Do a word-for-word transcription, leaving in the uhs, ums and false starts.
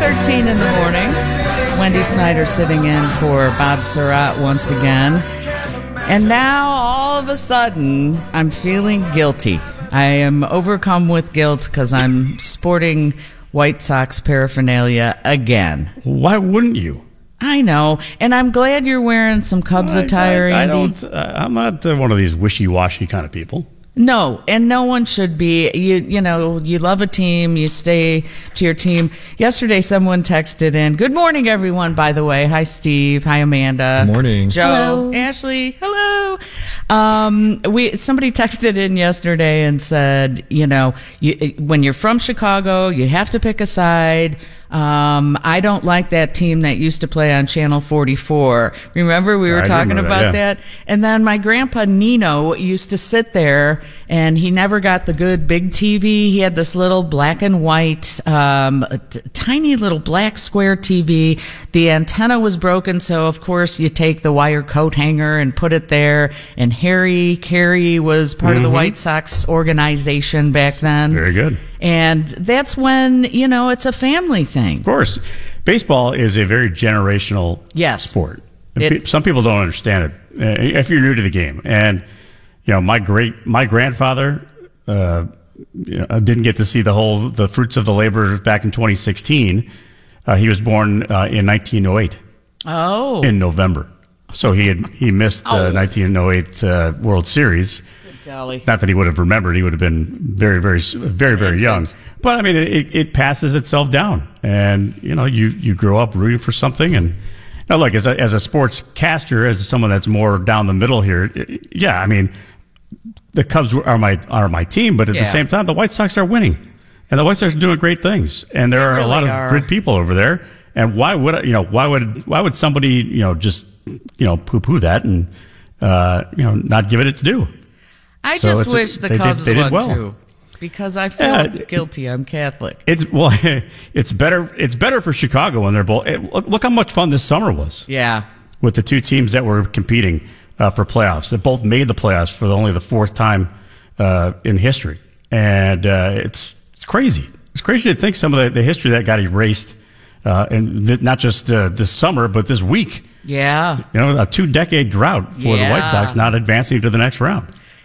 thirteen in the morning. Wendy Snyder sitting in for Bob Surratt once again. And now, all of a sudden, I'm feeling guilty. I am overcome with guilt because I'm sporting White Sox paraphernalia again. Why wouldn't you? I know, and I'm glad you're wearing some Cubs I, attire, I, I Andy. don't. Uh, I'm not uh, one of these wishy-washy kind of people. No, and no one should be. You you know, you love a team, you stay to your team. Yesterday, someone texted in, "Good morning, everyone." By the way, hi Steve, hi Amanda, good morning, Joe, hello. Ashley, hello. Um, we somebody texted in yesterday and said, you know, you, when you're from Chicago, you have to pick a side. Um, I don't like that team that used to play on Channel forty-four. Remember, we were I talking remember about that, yeah. that? And then my grandpa Nino used to sit there, and he never got the good big T V. He had this little black and white, um, t- tiny little black square T V. The antenna was broken, so of course you take the wire coat hanger and put it there. And Harry Carey was part mm-hmm. of the White Sox organization back then. Very good. And that's when, you know, it's a family thing. Of course. Baseball is a very generational yes. sport. It, Some people don't understand it uh, if you're new to the game. And, you know, my great, my grandfather uh, you know, didn't get to see the whole, the fruits of the labor back in twenty sixteen. Uh, he was born uh, in nineteen oh eight. Oh. In November. So he had, he missed the oh. nineteen oh eight uh, World Series. Golly. Not that he would have remembered. He would have been very, very, very, very young. But, I mean, it, it passes itself down. And, you know, you, you grow up rooting for something. And now, look, as a, as a sportscaster, as someone that's more down the middle here, yeah, I mean, the Cubs are my are my team. But at yeah. the same time, the White Sox are winning. And the White Sox are doing great things. And there they are really a lot of are. good people over there. And why would, you know, why would, why would somebody, you know, just, you know, poo-poo that and, uh, you know, not give it its due? I So just it's a- wish the they did- Cubs they did won well. too, because I feel Yeah. guilty. I'm Catholic. It's well, it's better. It's better for Chicago when they're both. it- Look, look how much fun this summer was Yeah, with the two teams that were competing uh, for playoffs. That both made the playoffs for the, only the fourth time uh, in history, and uh, it's it's crazy. It's crazy to think some of the, the history that got erased, uh, and th- not just uh, this summer, but this week. yeah. You know, a two-decade drought for the White Yeah. Sox not advancing to the next round.